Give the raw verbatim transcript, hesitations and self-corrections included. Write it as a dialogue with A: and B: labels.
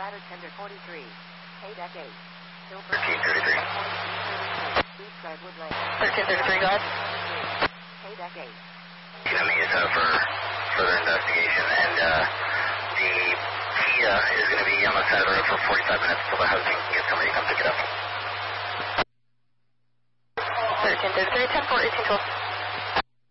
A: ladder tender forty-three. Hey, deck eight.
B: thirteen thirty-three.
A: Eastside Woodland.
C: thirteen thirty-three, go ahead.
A: Hey, deck eight.
B: Let me use that for further investigation, and uh, the PETA is going to be on the side of the road for forty-five minutes until the housing can get somebody to come pick it up.
C: thirteen thirty-three, ten four, eighteen twelve.